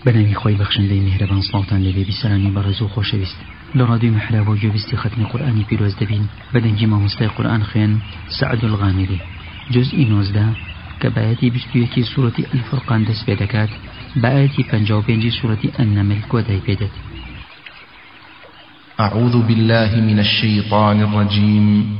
بناوی خوی بخشنده مهربان صلاتان لبی بیسرانی برزو خوشویست لرادوی محراب و جویستی ختم قرآنی پیروز دبین بدنجی ماموستای قرآن خیان سعد الغامدی جزء 19 كبايتي بشتويكي سورة الفرقان دس بيدكات بآيتي 55 سورة النمل كوداي بيدت. أعوذ بالله من الشيطان الرجيم